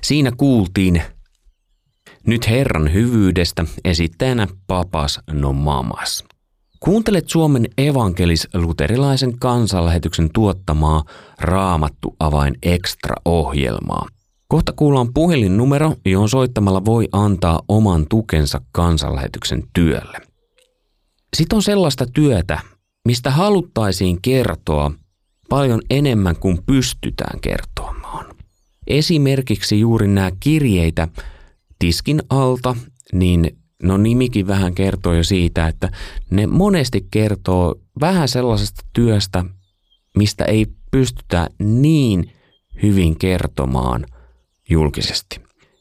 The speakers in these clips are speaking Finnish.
Siinä kuultiin nyt Herran hyvyydestä esittäjänä Papas no Mamas. Kuuntelet Suomen evankelis-luterilaisen kansanlähetyksen tuottamaa Raamattu Avain Extra-ohjelmaa. Kohta kuullaan puhelinnumero, johon soittamalla voi antaa oman tukensa kansanlähetyksen työlle. Sitten on sellaista työtä, mistä haluttaisiin kertoa paljon enemmän kuin pystytään kertomaan. Esimerkiksi juuri nämä kirjeitä tiskin alta, niin nimikin vähän kertoo jo siitä, että ne monesti kertoo vähän sellaisesta työstä, mistä ei pystytä niin hyvin kertomaan julkisesti.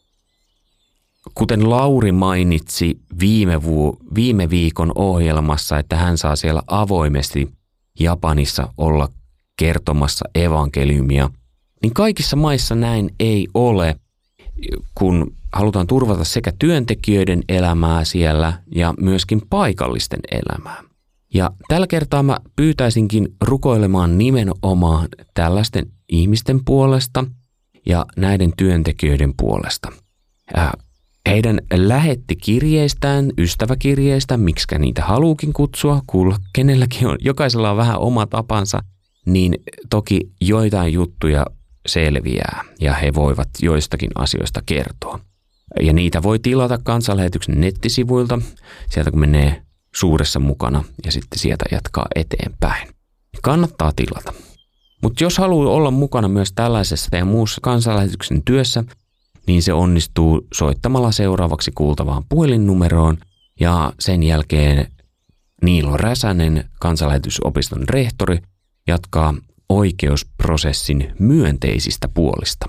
Kuten Lauri mainitsi viime viikon ohjelmassa, että hän saa siellä avoimesti Japanissa olla kertomassa evankeliumia, niin kaikissa maissa näin ei ole, kun halutaan turvata sekä työntekijöiden elämää siellä ja myöskin paikallisten elämää. Ja tällä kertaa mä pyytäisinkin rukoilemaan nimenomaan tällaisten ihmisten puolesta ja näiden työntekijöiden puolesta. Heidän lähettikirjeistään, ystäväkirjeistä, miksikä niitä haluukin kutsua, kenelläkin on, jokaisella on vähän oma tapansa, niin toki joitain juttuja selviää ja he voivat joistakin asioista kertoa. Ja niitä voi tilata kansanlähetyksen nettisivuilta, sieltä kun menee suuressa mukana ja sitten sieltä jatkaa eteenpäin. Kannattaa tilata. Mutta jos haluaa olla mukana myös tällaisessa ja muussa kansanlähetyksen työssä, niin se onnistuu soittamalla seuraavaksi kuultavaan puhelinnumeroon ja sen jälkeen Niilo Räsänen, kansanlähetysopiston rehtori, jatkaa oikeusprosessin myönteisistä puolista.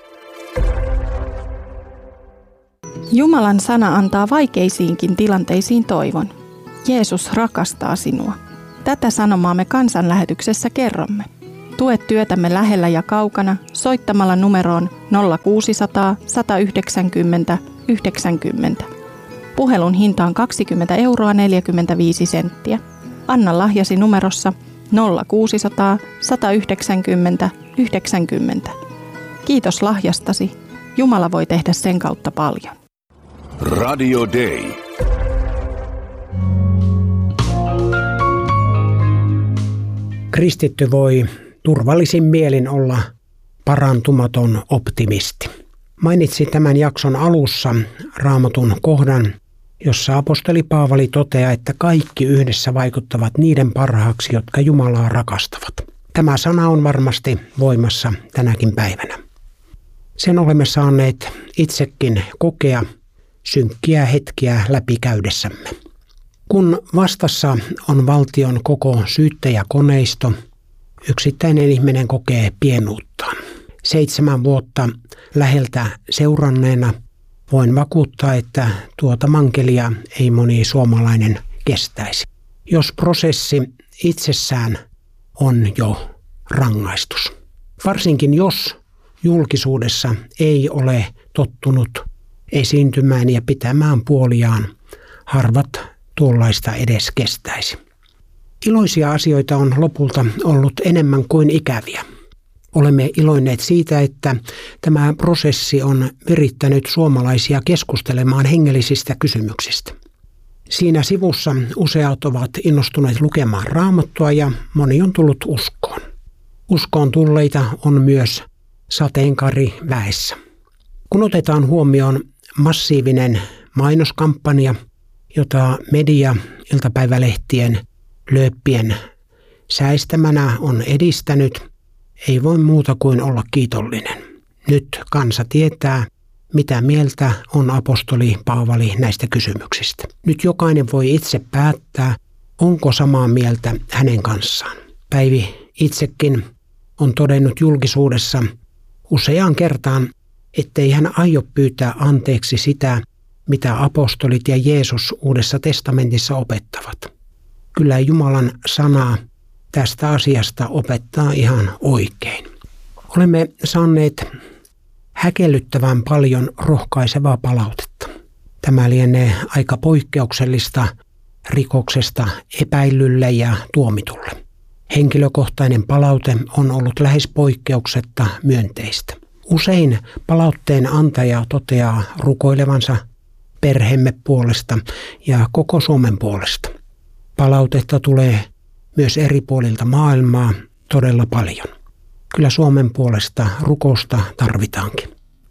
Jumalan sana antaa vaikeisiinkin tilanteisiin toivon. Jeesus rakastaa sinua. Tätä sanomaa me kansanlähetyksessä kerromme. Tue työtämme lähellä ja kaukana soittamalla numeroon 0600 190 90. Puhelun hinta on 20,45 €. Anna lahjasi numerossa 0600 190 90. Kiitos lahjastasi. Jumala voi tehdä sen kautta paljon. Radio Day. Kristitty voi turvallisin mielin olla parantumaton optimisti. Mainitsin tämän jakson alussa Raamatun kohdan, jossa apostoli Paavali toteaa, että kaikki yhdessä vaikuttavat niiden parhaaksi, jotka Jumalaa rakastavat. Tämä sana on varmasti voimassa tänäkin päivänä. Sen olemme saaneet itsekin kokea synkkiä hetkiä läpikäydessämme. Kun vastassa on valtion koko syyttäjäkoneisto, yksittäinen ihminen kokee pienuuttaan. 7 vuotta läheltä seuranneena voin vakuuttaa, että tuota mankelia ei moni suomalainen kestäisi. Jos prosessi itsessään on jo rangaistus. Varsinkin jos julkisuudessa ei ole tottunut esiintymään ja pitämään puoliaan, harvat tuollaista edes kestäisi. Iloisia asioita on lopulta ollut enemmän kuin ikäviä. Olemme iloinneet siitä, että tämä prosessi on virittänyt suomalaisia keskustelemaan hengellisistä kysymyksistä. Siinä sivussa useat ovat innostuneet lukemaan Raamattua ja moni on tullut uskoon. Uskoon tulleita on myös sateenkaari väessä. Kun otetaan huomioon massiivinen mainoskampanja, jota media iltapäivälehtien lööppien säistämänä on edistänyt, ei voi muuta kuin olla kiitollinen. Nyt kansa tietää, mitä mieltä on apostoli Paavali näistä kysymyksistä. Nyt jokainen voi itse päättää, onko samaa mieltä hänen kanssaan. Päivi itsekin on todennut julkisuudessa useaan kertaan, ettei hän aio pyytää anteeksi sitä, mitä apostolit ja Jeesus Uudessa testamentissa opettavat. Kyllä Jumalan sanaa tästä asiasta opettaa ihan oikein. Olemme saaneet häkellyttävän paljon rohkaisevaa palautetta. Tämä lienee aika poikkeuksellista rikoksesta epäillylle ja tuomitulle. Henkilökohtainen palaute on ollut lähes poikkeuksetta myönteistä. Usein palautteen antaja toteaa rukoilevansa perheemme puolesta ja koko Suomen puolesta. Palautetta tulee myös eri puolilta maailmaa todella paljon. Kyllä Suomen puolesta rukousta tarvitaankin.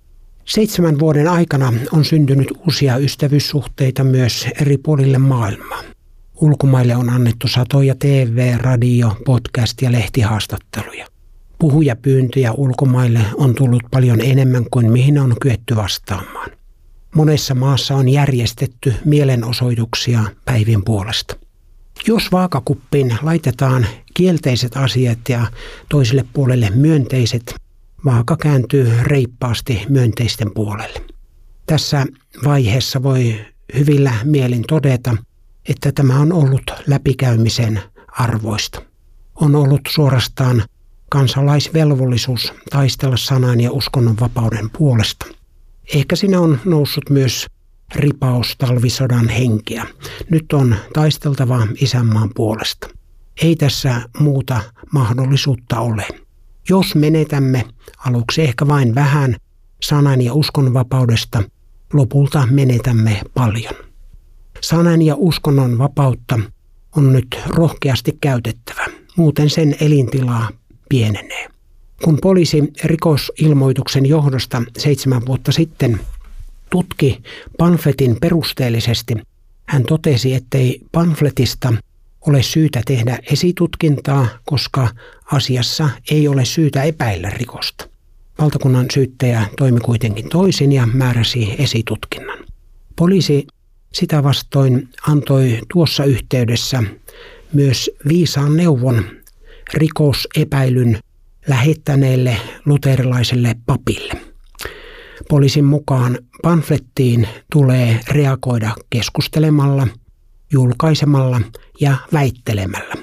7 vuoden aikana on syntynyt uusia ystävyyssuhteita myös eri puolille maailmaa. Ulkomaille on annettu satoja TV-, radio-, podcast- ja lehtihaastatteluja. Puhujapyyntöjä ulkomaille on tullut paljon enemmän kuin mihin on kyetty vastaamaan. Monessa maassa on järjestetty mielenosoituksia päivien puolesta. Jos vaakakuppiin laitetaan kielteiset asiat ja toiselle puolelle myönteiset, vaaka kääntyy reippaasti myönteisten puolelle. Tässä vaiheessa voi hyvillä mielin todeta, että tämä on ollut läpikäymisen arvoista. On ollut suorastaan kansalaisvelvollisuus taistella sanan ja uskonnon vapauden puolesta. Ehkä siinä on noussut myös ripaus talvisodan henkeä. Nyt on taisteltava isänmaan puolesta. Ei tässä muuta mahdollisuutta ole. Jos menetämme aluksi ehkä vain vähän sanan ja uskonnonvapaudesta, lopulta menetämme paljon. Sanan ja uskonnon vapautta on nyt rohkeasti käytettävä, muuten sen elintilaa pienenee. Kun poliisi rikosilmoituksen johdosta 7 vuotta sitten tutki pamfletin perusteellisesti, hän totesi, ettei pamfletista ole syytä tehdä esitutkintaa, koska asiassa ei ole syytä epäillä rikosta. Valtakunnan syyttäjä toimi kuitenkin toisin ja määräsi esitutkinnan. Poliisi sitä vastoin antoi tuossa yhteydessä myös viisaan neuvon rikosepäilyn lähettäneelle luterilaiselle papille. Poliisin mukaan pamflettiin tulee reagoida keskustelemalla, julkaisemalla ja väittelemällä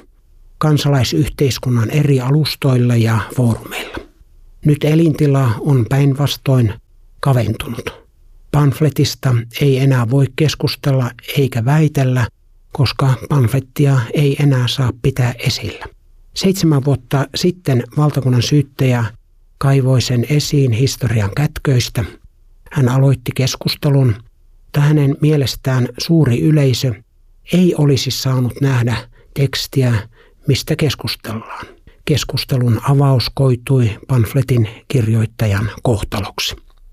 kansalaisyhteiskunnan eri alustoilla ja foorumeilla. Nyt elintila on päinvastoin kaventunut. Pamfletista ei enää voi keskustella eikä väitellä, koska pamflettia ei enää saa pitää esillä. 7 vuotta sitten valtakunnan syyttäjä kaivoi sen esiin historian kätköistä. Hän aloitti keskustelun, mutta hänen mielestään suuri yleisö ei olisi saanut nähdä tekstiä, mistä keskustellaan. Keskustelun avaus koitui pamfletin kirjoittajan kohtaloksi.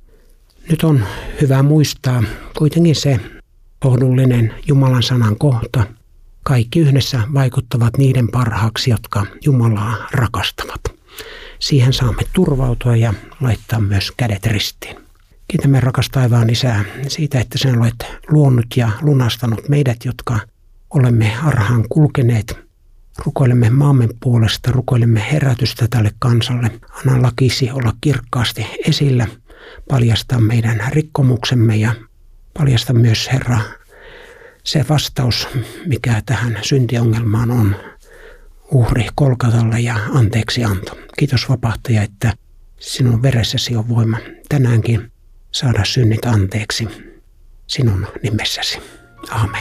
Nyt on hyvä muistaa kuitenkin se lohdullinen Jumalan sanan kohta. Kaikki yhdessä vaikuttavat niiden parhaaksi, jotka Jumalaa rakastavat. Siihen saamme turvautua ja laittaa myös kädet ristiin. Kiitämme rakas taivaan Isää siitä, että sinä olet luonut ja lunastanut meidät, jotka olemme harhaan kulkeneet. Rukoilemme maamme puolesta, rukoilemme herätystä tälle kansalle. Anna lakisi olla kirkkaasti esillä, paljasta meidän rikkomuksemme ja paljasta myös, Herra, se vastaus, mikä tähän syntiongelmaan on, uhri Kolkatalle ja anteeksianto. Kiitos vapahtaja, että sinun veressäsi on voima tänäänkin saada synnit anteeksi sinun nimessäsi. Aamen.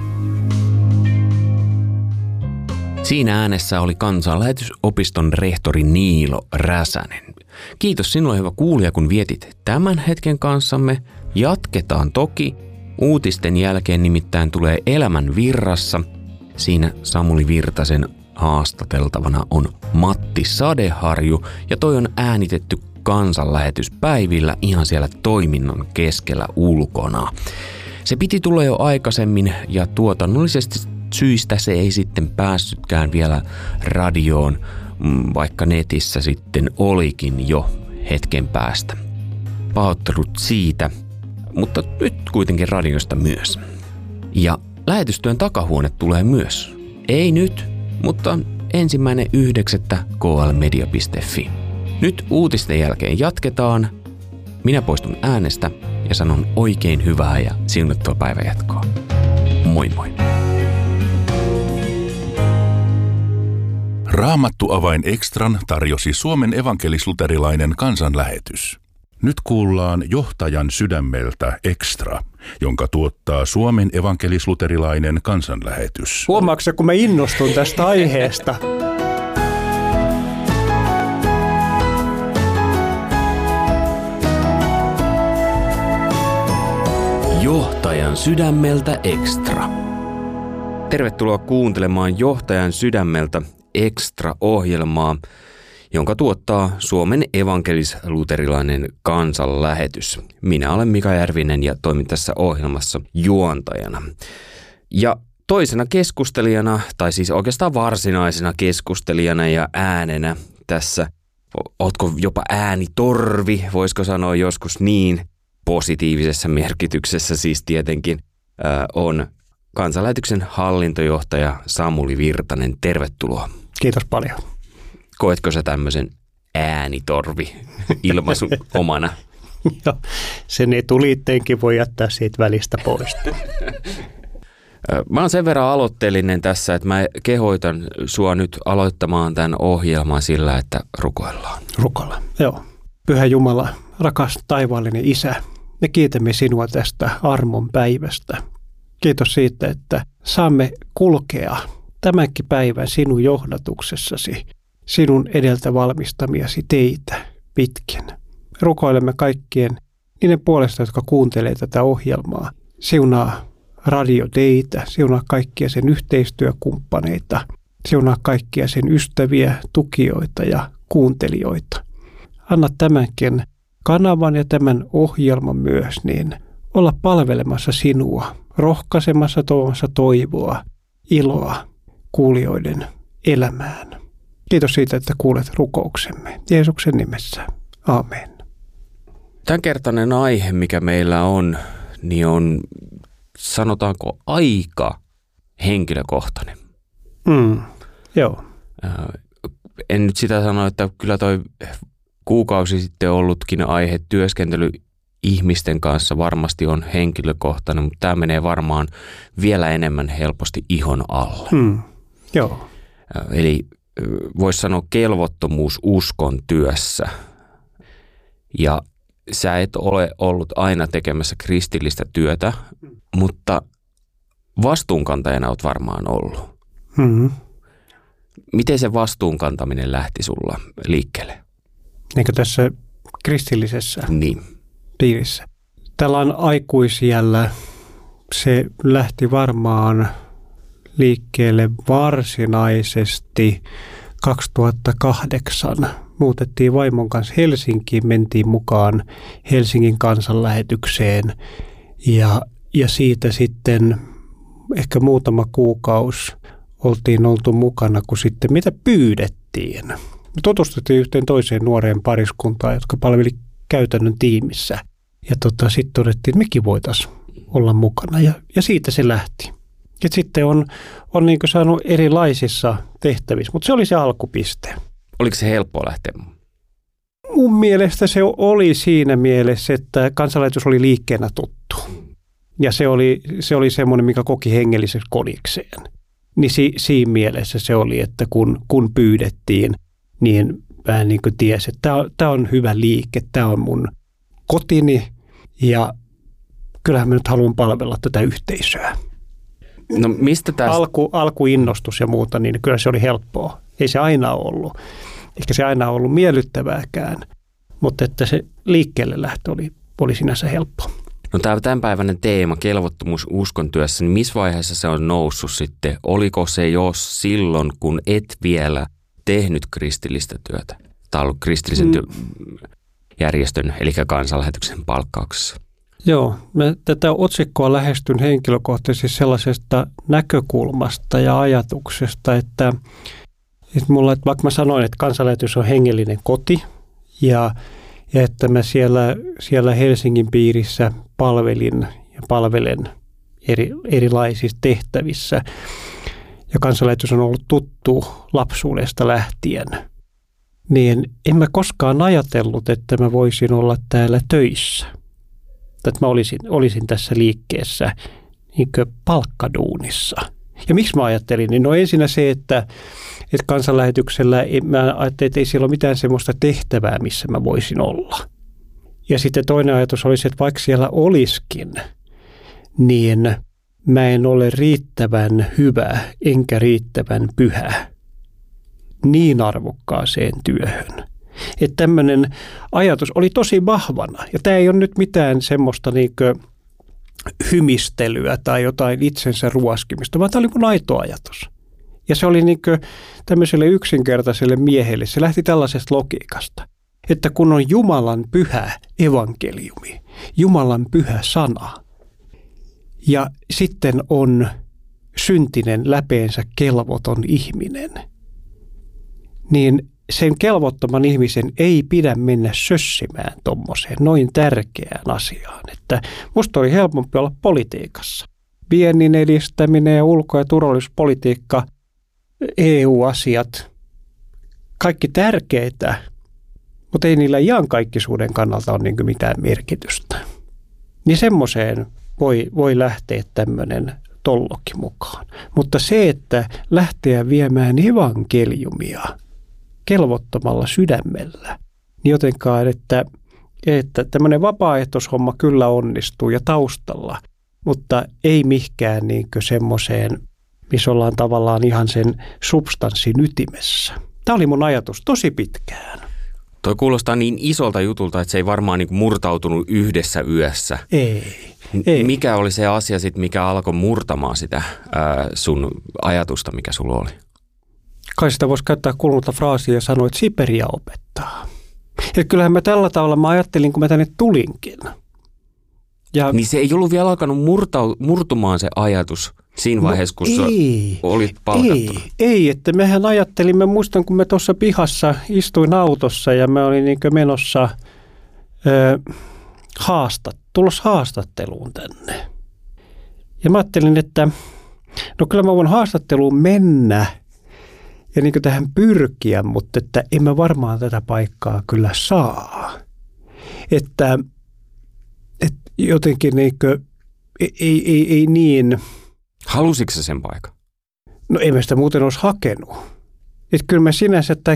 Siinä äänessä oli Kansanlähetysopiston rehtori Niilo Räsänen. Kiitos sinulle, hyvä kuulija, kun vietit tämän hetken kanssamme. Jatketaan toki. Uutisten jälkeen nimittäin tulee Elämän virrassa. Siinä Samuli Virtasen haastateltavana on Matti Sadeharju ja toi on äänitetty kansanlähetyspäivillä ihan siellä toiminnan keskellä ulkona. Se piti tulla jo aikaisemmin ja tuotannollisesti syistä se ei sitten päässytkään vielä radioon, vaikka netissä sitten olikin jo hetken päästä. Pahoittelut siitä, mutta nyt kuitenkin radiosta myös. Ja lähetystyön takahuone tulee myös. Ei nyt, mutta 1.9. klmedia.fi. Nyt uutisten jälkeen jatketaan. Minä poistun äänestä ja sanon oikein hyvää ja siunattua päivänjatkoa. Moi moi! Raamattu-avain Extran tarjosi Suomen evankelis-luterilainen kansanlähetys. Nyt kuullaan Johtajan sydämeltä Extra, jonka tuottaa Suomen evankelis-luterilainen kansanlähetys. Huomaatko, kun mä innostun tästä aiheesta? Johtajan sydämeltä Extra. Tervetuloa kuuntelemaan Johtajan sydämeltä Extra-ohjelmaa, jonka tuottaa Suomen evankelis-luterilainen kansanlähetys. Minä olen Mika Järvinen ja toimin tässä ohjelmassa juontajana. Ja toisena keskustelijana, tai siis oikeastaan varsinaisena keskustelijana ja äänenä tässä, ootko jopa äänitorvi, voisiko sanoa joskus niin, positiivisessa merkityksessä siis tietenkin, on kansanlähetyksen hallintojohtaja Samuli Virtanen. Tervetuloa. Kiitos paljon. Koetko sä tämmöisen äänitorvi-ilmaisun omana? Joo, sen etuliitteenkin voi jättää siitä välistä pois. Mä oon sen verran aloitteellinen tässä, että mä kehoitan sua nyt aloittamaan tämän ohjelman sillä, että rukoillaan. Rukoillaan, joo. Pyhä Jumala, rakas taivaallinen Isä, me kiitämme sinua tästä armon päivästä. Kiitos siitä, että saamme kulkea tämänkin päivän sinun johdatuksessasi, sinun edeltä valmistamiasi teitä pitkin. Rukoilemme kaikkien niiden puolesta, jotka kuuntelee tätä ohjelmaa. Siunaa radioteitä, siunaa kaikkia sen yhteistyökumppaneita, siunaa kaikkia sen ystäviä, tukijoita ja kuuntelijoita. Anna tämänkin kanavan ja tämän ohjelman myös niin olla palvelemassa sinua, rohkaisemassa, tuomassa toivoa, iloa kuulijoiden elämään. Kiitos siitä, että kuulet rukouksemme. Jeesuksen nimessä. Aamen. Tämänkertainen aihe, mikä meillä on, niin on, sanotaanko, aika henkilökohtainen. Joo. En nyt sitä sano, että kyllä toi kuukausi sitten ollutkin aihe työskentely ihmisten kanssa varmasti on henkilökohtainen, mutta tämä menee varmaan vielä enemmän helposti ihon alle. Joo. Eli voisi sanoa kelvottomuus uskon työssä. Ja sä et ole ollut aina tekemässä kristillistä työtä, mutta vastuunkantajana olet varmaan ollut. Miten se vastuunkantaminen lähti sulla liikkeelle? Niin kuin tässä kristillisessä piirissä. Tällään aikuisiällä se lähti varmaan liikkeelle varsinaisesti 2008. Muutettiin vaimon kanssa Helsinkiin, mentiin mukaan Helsingin kansanlähetykseen ja siitä sitten ehkä muutama kuukausi oltiin oltu mukana, kun sitten mitä pyydettiin. Me tutustuttiin yhteen toiseen nuoreen pariskuntaan, jotka palveli käytännön tiimissä. Ja sitten todettiin, että mekin voitaisiin olla mukana ja siitä se lähti. Ja sitten on niin kuin saanut erilaisissa tehtävissä, mutta se oli se alkupiste. Oliko se helppoa lähteä? Mun mielestä se oli siinä mielessä, että kansanlähetys oli liikkeenä tuttu. Ja se oli semmoinen, mikä koki hengelliseksi kodikseen. Niin siinä mielessä se oli, että kun pyydettiin, niin vähän niin kuin tiesi, että tämä on hyvä liike, tämä on mun kotini ja kyllähän mä nyt haluan palvella tätä yhteisöä. No mistä tästä? Alkuinnostus ja muuta, niin kyllä se oli helppoa. Ei se aina ollut. Eikä se aina ollut miellyttävääkään, mutta että se liikkeelle lähtö oli sinänsä helppo. No tämä tämänpäiväinen teema, kelvottomuus uskon työssä, niin missä vaiheessa se on noussut sitten? Oliko se jo silloin, kun et vielä tehnyt kristillistä työtä? Tai ollut kristillisen järjestön, eli kansanlähetyksen palkkauksessa? Joo, mä tätä otsikkoa lähestyn henkilökohtaisesti sellaisesta näkökulmasta ja ajatuksesta, että vaikka mä sanoin, että kansanlähetys on hengellinen koti ja että mä siellä Helsingin piirissä palvelin ja palvelen erilaisissa tehtävissä ja kansanlähetys on ollut tuttu lapsuudesta lähtien, niin en mä koskaan ajatellut, että mä voisin olla täällä töissä. Että mä olisin tässä liikkeessä niin kuin palkkaduunissa. Ja miksi mä ajattelin? Niin no ensinnä se, että kansanlähetyksellä mä ajattelin, että ei siellä ole mitään semmoista tehtävää, missä mä voisin olla. Ja sitten toinen ajatus oli se, että vaikka siellä olisikin, niin mä en ole riittävän hyvä enkä riittävän pyhä niin arvokkaaseen työhön. Että tämmöinen ajatus oli tosi vahvana. Ja tämä ei ole nyt mitään semmoista niinkö hymistelyä tai jotain itsensä ruoskimista, vaan tämä oli mun aito ajatus. Ja se oli niin kuin tämmöiselle yksinkertaiselle miehelle, se lähti tällaisesta logiikasta, että kun on Jumalan pyhä evankeliumi, Jumalan pyhä sana, ja sitten on syntinen läpeensä kelvoton ihminen, niin sen kelvottoman ihmisen ei pidä mennä sössimään tommoseen noin tärkeään asiaan. Että musta oli helpompi olla politiikassa. Viennin edistäminen ja ulko- ja turvallisuuspolitiikka, EU-asiat, kaikki tärkeitä, mutta ei niillä iankaikkisuuden kannalta ole niin mitään merkitystä. Niin semmoiseen voi lähteä tämmöinen tollokin mukaan. Mutta se, että lähteä viemään evankeliumia kelvottomalla sydämellä, niin jotenkaan, että tämmöinen vapaaehtoishomma kyllä onnistuu ja taustalla, mutta ei mihkään niin semmoiseen, missä ollaan tavallaan ihan sen substanssin ytimessä. Tämä oli mun ajatus tosi pitkään. Toi kuulostaa niin isolta jutulta, että se ei varmaan niin murtautunut yhdessä yössä. Ei. Mikä oli se asia sitten, mikä alkoi murtamaan sitä sun ajatusta, mikä sulla oli? Kai sitä voisi käyttää kulunutta fraasia ja sanoa, että Siperia opettaa. Että kyllähän mä tällä tavalla mä ajattelin, kun mä tänne tulinkin. Ja niin se ei ollut vielä alkanut murtumaan se ajatus siinä vaiheessa, kun olit palkattu. Ei, että mehän ajattelimme, muistan kun me tuossa pihassa istuin autossa ja me olin niin menossa tulossa haastatteluun tänne. Ja mä ajattelin, että no kyllä mä voin haastatteluun mennä ja niin tähän pyrkiä, mutta että en mä varmaan tätä paikkaa kyllä saa. Että jotenkin ei niin. Halusitko sä sen paikan? No ei mä sitä muuten olisi hakenut. Että kyllä mä sinänsä tämä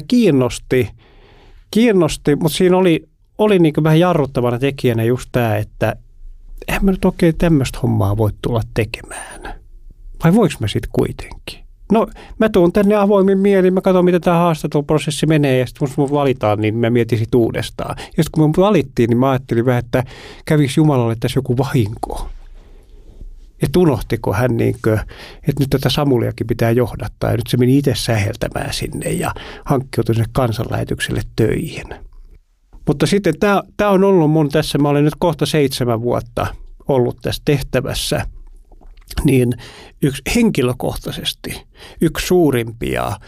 kiinnosti, mutta siinä oli niin vähän jarruttavana tekijänä just tämä, että eihän mä nyt oikein tämmöistä hommaa voi tulla tekemään. Vai voiko mä sitten kuitenkin? No mä tuun tänne avoimin mielin, mä katson mitä tämä haastatteluprosessi menee ja sitten kun mut valitaan, niin mä mietin sit uudestaan. Ja sitten kun me valittiin, niin mä ajattelin vähän, että kävisi Jumalalle tässä joku vahinko. Että unohtiko hän että nyt tätä Samuliakin pitää johdattaa ja nyt se meni itse säheltämään sinne ja hankkiutui sinne kansanlähetykselle töihin. Mutta sitten tämä on ollut mun tässä, mä olen nyt kohta 7 vuotta ollut tässä tehtävässä, niin henkilökohtaisesti yksi suurimpia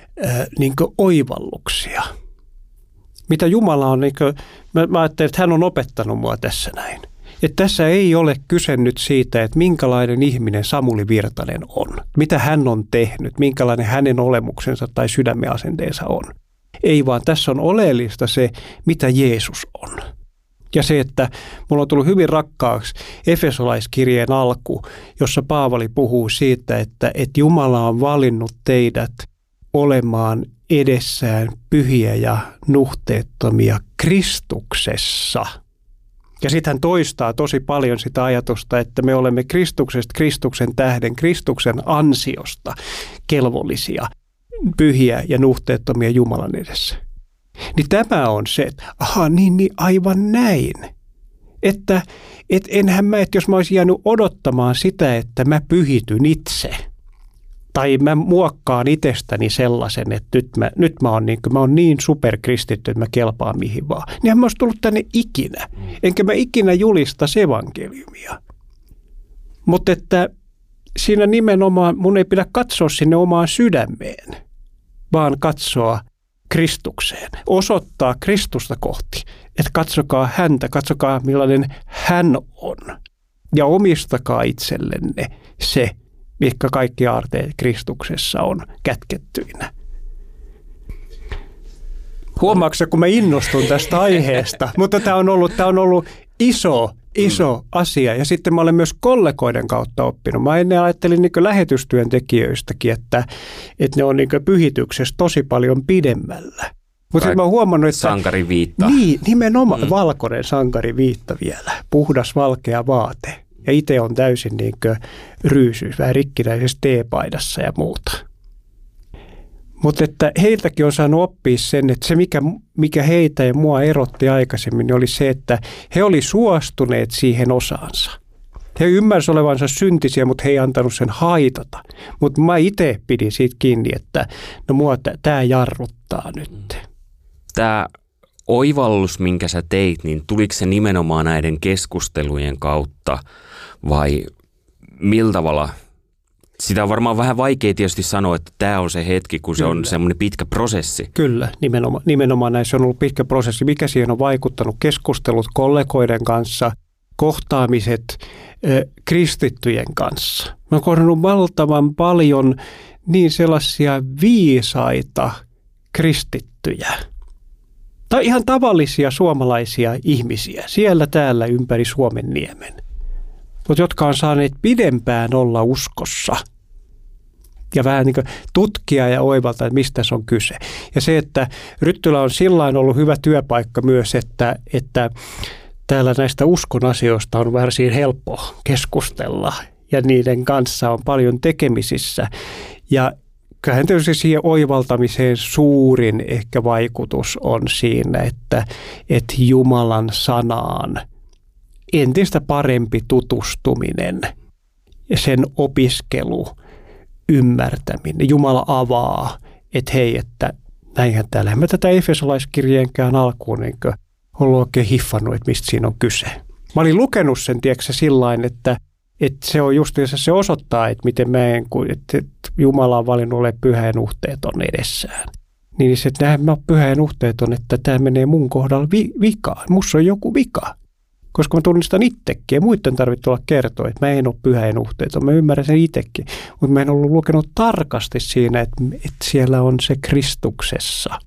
oivalluksia, mitä Jumala on, mä ajattelin, että hän on opettanut mua tässä näin. Että tässä ei ole kyse nyt siitä, että minkälainen ihminen Samuli Virtanen on, mitä hän on tehnyt, minkälainen hänen olemuksensa tai sydämen asenteensa on. Ei vaan tässä on oleellista se, mitä Jeesus on. Ja se, että mulla on tullut hyvin rakkaaksi Efesolaiskirjeen alku, jossa Paavali puhuu siitä, että Jumala on valinnut teidät olemaan edessään pyhiä ja nuhteettomia Kristuksessa. Ja sitten hän toistaa tosi paljon sitä ajatusta, että me olemme Kristuksesta, Kristuksen tähden, Kristuksen ansiosta kelvollisia, pyhiä ja nuhteettomia Jumalan edessä. Niin tämä on se, että niin aivan näin. Että enhän mä, että jos mä olisin jäänyt odottamaan sitä, että mä pyhityn itse, tai mä muokkaan itsestäni sellaisen, että nyt mä oon niin superkristitty, että mä kelpaan mihin vaan. Niin mä olisin tullut tänne ikinä. Enkä mä ikinä julista evankeliumia. Mutta että siinä nimenomaan mun ei pidä katsoa sinne omaan sydämeen, vaan katsoa Kristukseen. Osoittaa Kristusta kohti. Että katsokaa häntä, katsokaa millainen hän on. Ja omistakaa itsellenne se, mitkä kaikki aarteet Kristuksessa on kätkettyinä. Huomaatko, kun mä innostun tästä aiheesta, mutta tämä on ollut iso asia. Ja sitten mä olen myös kollegoiden kautta oppinut. Mä ennen ajattelin lähetystyöntekijöistäkin, että ne on pyhityksessä tosi paljon pidemmällä. Mutta mä oon huomannut, että sankariviitta. Niin, nimenomaan valkoinen sankariviitta vielä. Puhdas valkea vaate. Ja itse on täysin ryysyys, vähän rikkinäisessä teepaidassa ja muuta. Mutta että heiltäkin on saanut oppia sen, että se mikä heitä ja mua erotti aikaisemmin, niin oli se, että he oli suostuneet siihen osaansa. He ymmärsivät olevansa syntisiä, mutta he ei antanut sen haitata. Mutta mä itse pidin siitä kiinni, että no mua tämä jarruttaa nyt. Tämä oivallus, minkä sä teit, niin tuliko se nimenomaan näiden keskustelujen kautta vai millä tavalla? Sitä on varmaan vähän vaikea tietysti sanoa, että tämä on se hetki, kun se on semmoinen pitkä prosessi. Kyllä, nimenomaan näissä on ollut pitkä prosessi. Mikä siihen on vaikuttanut? Keskustelut kollegoiden kanssa, kohtaamiset kristittyjen kanssa. Mä oon kohdannut valtavan paljon niin sellaisia viisaita kristittyjä. Tai ihan tavallisia suomalaisia ihmisiä siellä täällä ympäri Suomenniemen. Mutta jotka on saaneet pidempään olla uskossa ja vähän niin kuin tutkia ja oivaltaa, että mistä se on kyse. Ja se, että Ryttylä on sillain ollut hyvä työpaikka myös, että täällä näistä uskon asioista on varsin helppo keskustella ja niiden kanssa on paljon tekemisissä. Ja kyllähän tietysti siihen oivaltamiseen suurin ehkä vaikutus on siinä, että Jumalan sanaan entistä parempi tutustuminen ja sen opiskelu, ymmärtäminen. Jumala avaa, että hei, että näinhän täällä. En mä tätä Efesolaiskirjeenkään alkuun niin ollut oikein hiffannut, että mistä siinä on kyse. Mä olin lukenut sen, tiedätkö, sillain, että se on just se osoittaa, että miten että Jumala on valinnut olemaan pyhä ja nuhteeton edessään. Niin se, että mä oon pyhä ja nuhteeton, että tämä menee mun kohdalla vikaan. Musta on joku vika. Koska mä tunnistan itsekin ja muiden tarvitse olla kertoa, että mä en ole pyhä ja nuhteeton. Mä ymmärrän sen itsekin, mutta mä en ollut lukenut tarkasti siinä, että siellä on se Kristuksessa.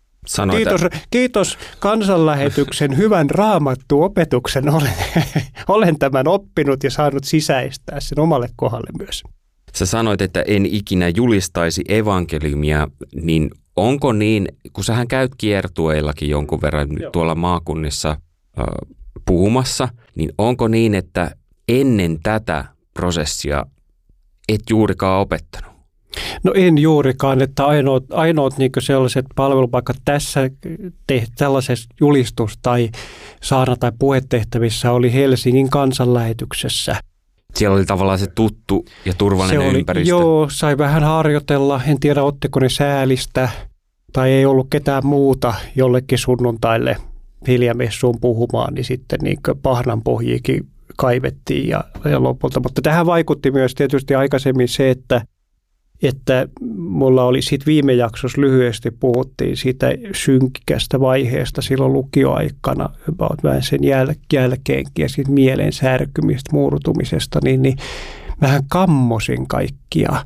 Kiitos kansanlähetyksen hyvän raamattuopetuksen. Olen tämän oppinut ja saanut sisäistää sen omalle kohdalle myös. Sä sanoit, että en ikinä julistaisi evankeliumia, niin onko niin, kun sähän käyt kiertueillakin jonkun verran tuolla maakunnissa puhumassa, niin onko niin, että ennen tätä prosessia et juurikaan opettanut? No en juurikaan, että ainoat niin sellaiset palvelupaikat tässä tällaisessa julistus- tai saarna- tai puhetehtävissä oli Helsingin kansanlähetyksessä. Siellä oli tavallaan se tuttu ja turvallinen ympäristö. Joo, sai vähän harjoitella. En tiedä, ottiko ne säälistä tai ei ollut ketään muuta jollekin sunnuntaille hiljamessuun puhumaan, niin sitten niin pahnan pohjiikin kaivettiin ja lopulta. Mutta tähän vaikutti myös tietysti aikaisemmin se, että mulla oli sitten viime jaksossa lyhyesti puhuttiin siitä synkästä vaiheesta silloin lukioaikana, vähän sen jälkeenkin ja sitten mielen särkymistä, murtumisesta, niin vähän kammosin kaikkea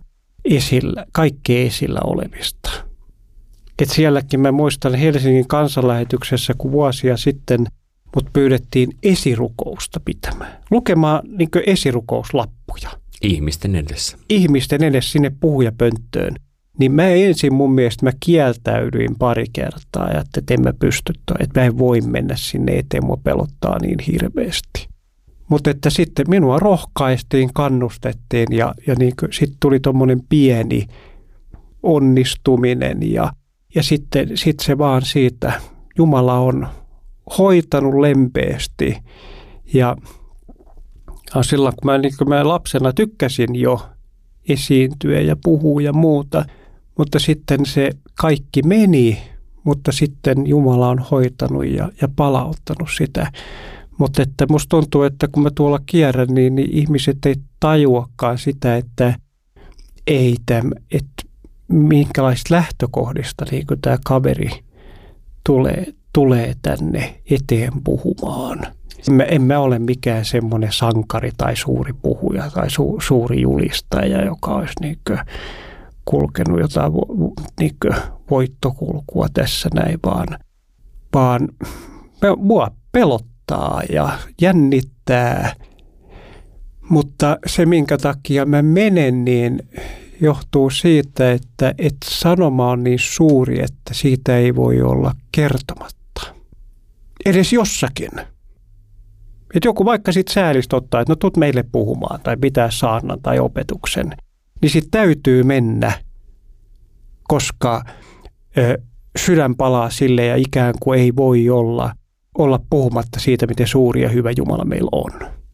esillä olemista. Et sielläkin mä muistan Helsingin kansanlähetyksessä, kun vuosia sitten mut pyydettiin esirukousta pitämään. Lukemaan niin kuin esirukouslappuja. Ihmisten edessä sinne puhujapönttöön. Niin mä ensin mun mielestä kieltäydyin pari kertaa ja että en mä pysty, että mä en voi mennä sinne eteen, mua pelottaa niin hirveästi. Mutta että sitten minua rohkaistiin, kannustettiin ja niin sitten tuli tommonen pieni onnistuminen ja sitten se vaan siitä, Jumala on hoitanut lempeästi ja silloin kun mä lapsena tykkäsin jo esiintyä ja puhua ja muuta, mutta sitten se kaikki meni, mutta sitten Jumala on hoitanut ja palauttanut sitä. Mutta että musta tuntuu, että kun mä tuolla kierrän, niin ihmiset ei tajuakaan sitä, että minkälaista lähtökohdista niin kuin tämä kaveri tulee tänne eteen puhumaan. En mä ole mikään semmoinen sankari tai suuri puhuja tai suuri julistaja, joka olisi niin kulkenut jotain niin voittokulkua tässä näin, vaan mua pelottaa ja jännittää. Mutta se, minkä takia mä menen, niin johtuu siitä, että sanoma on niin suuri, että siitä ei voi olla kertomatta. Edes jossakin. Että joku vaikka sitten säälistä ottaa, että no tuut meille puhumaan tai pitää saarnan tai opetuksen, niin sitten täytyy mennä, koska sydän palaa sille ja ikään kuin ei voi olla puhumatta siitä, miten suuri ja hyvä Jumala meillä on.